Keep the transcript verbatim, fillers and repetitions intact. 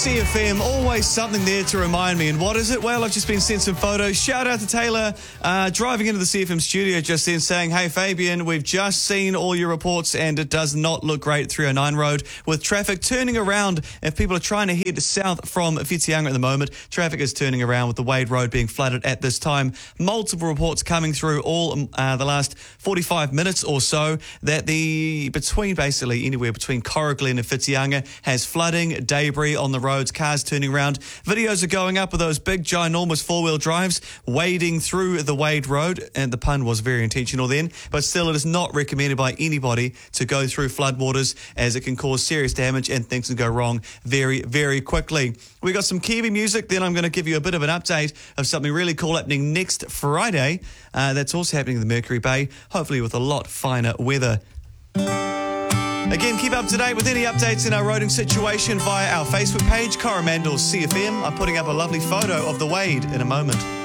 C F M, always something there to remind me. And what is it? Well, I've just been sent some photos. Shout out to Taylor, uh, driving into the C F M studio just then saying, hey, Fabian, we've just seen all your reports and it does not look great at three oh nine Road with traffic turning around. If people are trying to head south from Whitianga at the moment, traffic is turning around with the Wade Road being flooded at this time. Multiple reports coming through all uh, the last forty-five minutes or so that the between basically anywhere between Corriglen and Whitianga has flooding, debris on the roads, cars turning around. Videos are going up of those big, ginormous four-wheel drives wading through the Wade Road, and the pun was very intentional then, but still it is not recommended by anybody to go through floodwaters as it can cause serious damage and things can go wrong very, very quickly. We got some Kiwi music, then I'm going to give you a bit of an update of something really cool happening next Friday. Uh, that's also happening in the Mercury Bay, hopefully with a lot finer weather. Again, keep up to date with any updates in our roading situation via our Facebook page, Coromandel C F M. I'm putting up a lovely photo of the Wade in a moment.